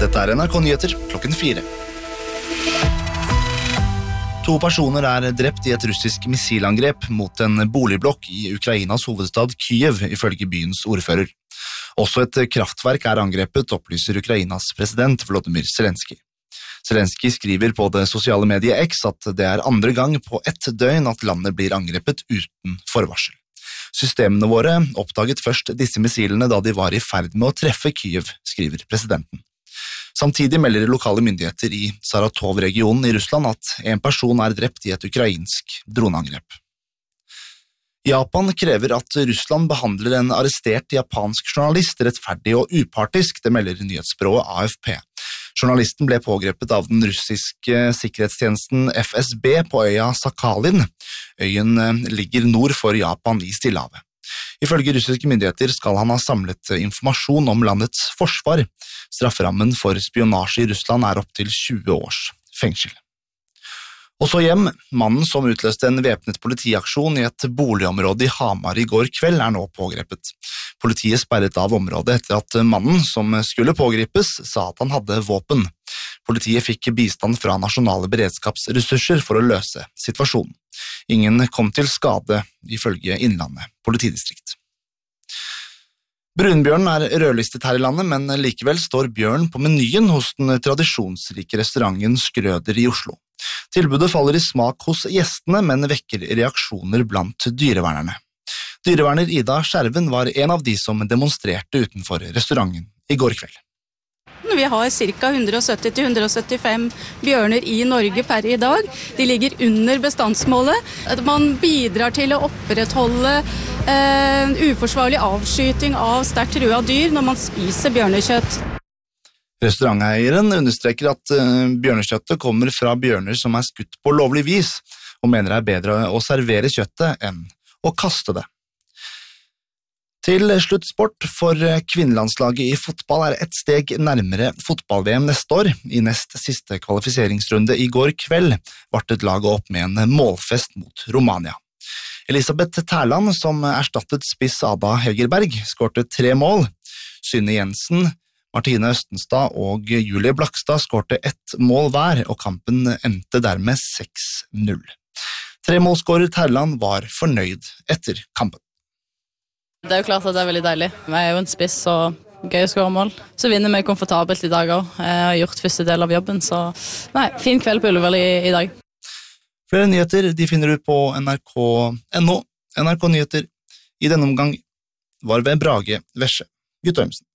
Dette NRK Nyheter klokken 4. 2 personer drept i et russisk missilangrep mot en boligblokk i Ukrainas hovedstad Kyiv, ifølge byens ordfører. Også et kraftverk angrepet, opplyser Ukrainas president Volodymyr Zelenskyj. Zelenskyj skriver på det sosiale mediet X at det andre gang på 1 døgn at landet blir angrepet uten forvarsel. Systemene våre oppdaget først disse missilene da de var i ferd med å treffe Kyiv, skriver presidenten. Samtidig melder lokale myndigheter i Saratov-regionen i Russland at en person drept i et ukrainsk droneangrep. Japan krever at Russland behandler en arrestert japansk journalist rettferdig og upartisk, det melder nyhetsbyrået AFP. Journalisten ble pågrepet av den russiske sikkerhetstjenesten FSB på øya Sakhalin. Øyen ligger nord for Japan i Stillehavet. Ifølge russiske myndigheter skal han ha samlet informasjon om landets forsvar. Strafferammen for spionasje i Russland opp til 20 års fengsel. Og så hjem, mannen som utløste en væpnet politiaksjon i et boligområde i Hamar i går kveld nå pågrepet. Politiet sperret av området etter at mannen som skulle pågripes sa at han hadde våpen. Politiet fikk bistand fra nasjonale beredskapsressurser for å løse situasjonen. Ingen kom til skade, ifølge Innlandet politidistrikt. Brunbjørn rødlistet her i landet, men likevel står bjørn på menyen hos den tradisjonsrike restauranten Skrøder i Oslo. Tilbudet faller i smak hos gjestene, men vekker reaksjoner blant dyrevernerne. Dyreverner Ida Skjerven var en av de som demonstrerte utenfor restauranten i går kveld. Vi har ca. 170-175 bjørner i Norge per i dag. De ligger under bestandsmålet. Man bidrar til å opprettholde uforsvarlig avskyting av sterkt trua dyr når man spiser bjørnekjøtt. Restauranteieren understreker at bjørnekjøttet kommer fra bjørner som skutt på lovlig vis, og mener det bedre å servere kjøttet enn å kaste det. Til slutt sport, for kvinnelandslaget i fotball et steg nærmere fotball-VM neste år. I nest siste kvalifiseringsrunde i går kveld vartet laget opp med en målfest mot Romania. Elisabeth Tærland, som erstattet spiss Ada Hegerberg, skårte 3 mål. Synne Jensen, Martine Østenstad og Julie Blakstad skårte 1 mål hver, og kampen endte dermed 6-0. 3-målskårer Tærland var fornøyd etter kampen. Det jo klart at det veldig deilig. Jeg jo en spiss, så gøy å skåre mål. Så vinner vi komfortabelt i dag også. Jeg har gjort første del av jobben, så fin kveld på Ullevål i dag. Flere nyheter finner du på nrk.no. NRK Nyheter i denne omgang var ved Brage Vesje Guttormsen.